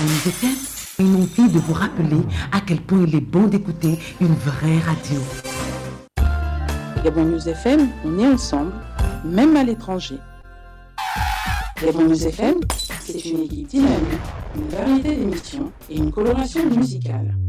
News FM, une envie de vous rappeler à quel point il est bon d'écouter une vraie radio. Gabon News FM, on est ensemble, même à l'étranger. Gabon News FM, c'est une équipe dynamique, une variété d'émissions et une coloration musicale.